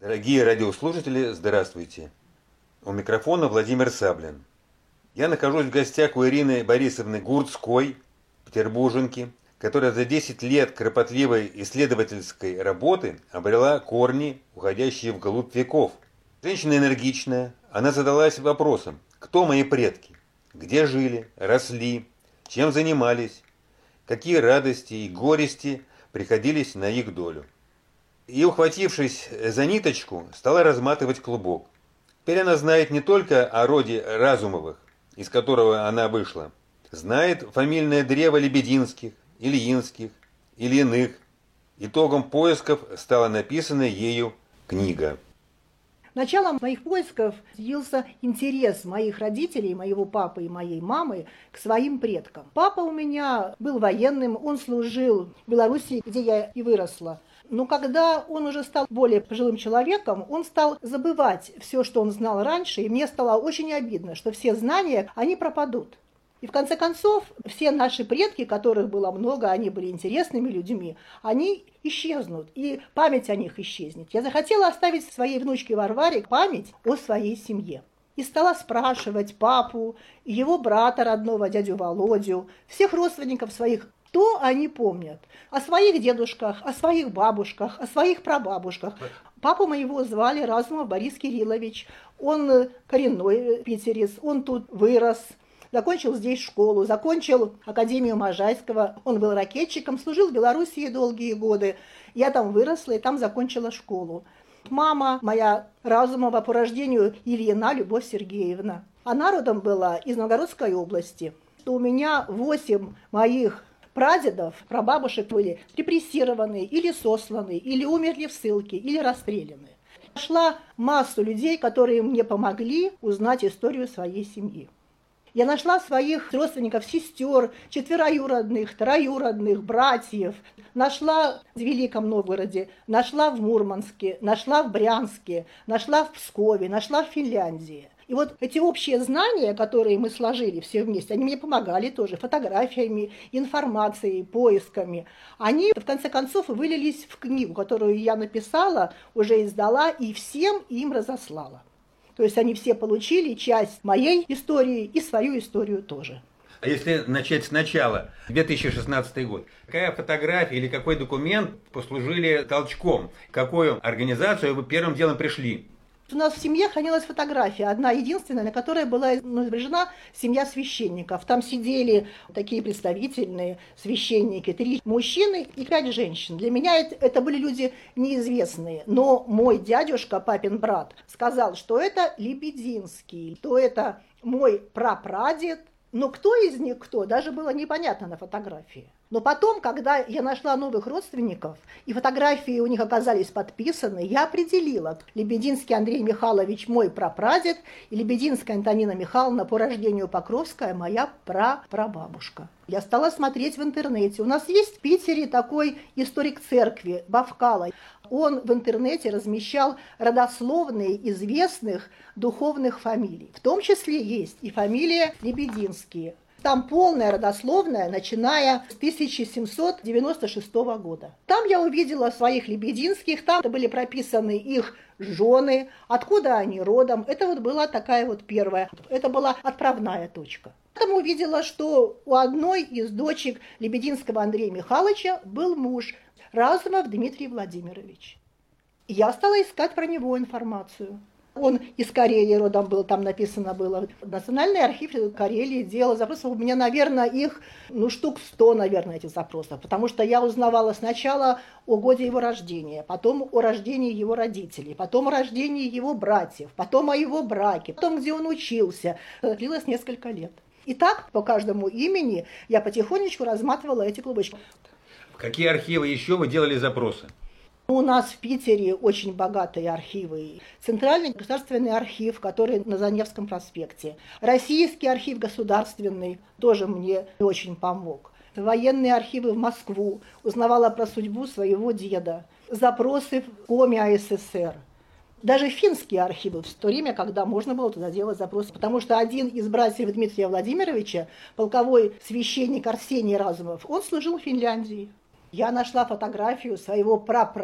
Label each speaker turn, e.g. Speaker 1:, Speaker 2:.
Speaker 1: Дорогие радиослушатели, здравствуйте. У микрофона Владимир Саблин. Я нахожусь в гостях у Ирины Борисовны Гурцкой, петербурженки, которая за 10 лет кропотливой исследовательской работы обрела корни, уходящие вглубь веков. Женщина энергичная, она задалась вопросом: кто мои предки, где жили, росли, чем занимались, какие радости и горести приходились на их долю. И, ухватившись за ниточку, стала разматывать клубок. Теперь она знает не только о роде Разумовых, из которого она вышла, знает фамильное древо Лебединских, Ильинских, Ильиных. Итогом поисков стала написана ею книга.
Speaker 2: Началом моих поисков явился интерес моих родителей, моего папы и моей мамы к своим предкам. Папа у меня был военным, он служил в Белоруссии, где я и выросла. Но когда он уже стал более пожилым человеком, он стал забывать все, что он знал раньше, и мне стало очень обидно, что все знания, они пропадут. И в конце концов, все наши предки, которых было много, они были интересными людьми, они исчезнут, и память о них исчезнет. Я захотела оставить своей внучке Варваре память о своей семье. И стала спрашивать папу, его брата родного, дядю Володю, всех родственников своих, что они помнят о своих дедушках, о своих бабушках, о своих прабабушках. Папу моего звали Разумов Борис Кириллович, он коренной питерец, он тут вырос. Закончил здесь школу, закончил Академию Можайского, он был ракетчиком, служил в Белоруссии долгие годы. Я там выросла и там закончила школу. Мама моя Разумова по рождению Ильина Любовь Сергеевна. Она родом была из Новгородской области. У меня 8 моих прадедов, прабабушек были репрессированы или сосланы, или умерли в ссылке, или расстреляны. Нашла массу людей, которые мне помогли узнать историю своей семьи. Я нашла своих родственников, сестер, четвероюродных, троюродных, братьев. Нашла в Великом Новгороде, нашла в Мурманске, нашла в Брянске, нашла в Пскове, нашла в Финляндии. И вот эти общие знания, которые мы сложили все вместе, они мне помогали тоже фотографиями, информацией, поисками. Они, в конце концов, вылились в книгу, которую я написала, уже издала и всем им разослала. То есть они все получили часть моей истории и свою историю тоже.
Speaker 1: А если начать сначала, 2016 год, какая фотография или какой документ послужили толчком? В какую организацию вы первым делом пришли?
Speaker 2: У нас в семье хранилась фотография, одна единственная, на которой была изображена семья священников. Там сидели такие представительные священники, 3 мужчины и 5 женщин. Для меня это были люди неизвестные, но мой дядюшка, папин брат, сказал, что это Лебединский, что это мой прапрадед. Но кто из них кто, даже было непонятно на фотографии. Но потом, когда я нашла новых родственников, и фотографии у них оказались подписаны, я определила: Лебединский Андрей Михайлович мой прапрадед, и Лебединская Антонина Михайловна по рождению Покровская моя прапрабабушка. Я стала смотреть в интернете. У нас есть в Питере такой историк церкви Бавкало. Он в интернете размещал родословные известных духовных фамилий. В том числе есть и фамилия Лебединские. Там полная родословная, начиная с 1796 года. Там я увидела своих Лебединских, там были прописаны их жены, откуда они родом. Это вот была такая вот первая, это была отправная точка. Потом увидела, что у одной из дочек Лебединского Андрея Михайловича был муж, Разумов Дмитрий Владимирович. Я стала искать про него информацию. Он из Карелии родом был, там написано было. Национальный архив Карелии делал запросов. У меня, наверное, их, штук 100, наверное, этих запросов. Потому что я узнавала сначала о годе его рождения, потом о рождении его родителей, потом о рождении его братьев, потом о его браке, потом где он учился. Это длилось несколько лет. И так по каждому имени я потихонечку разматывала эти клубочки.
Speaker 1: В какие архивы еще вы делали запросы?
Speaker 2: У нас в Питере очень богатые архивы. Центральный государственный архив, который на Заневском проспекте. Российский архив государственный тоже мне очень помог. Военные архивы в Москву. Узнавала про судьбу своего деда. Запросы в Коме АССР. Даже финские архивы в то время, когда можно было туда делать запросы. Потому что один из братьев Дмитрия Владимировича, полковой священник Арсений Разумов, он служил в Финляндии. Я нашла фотографию своего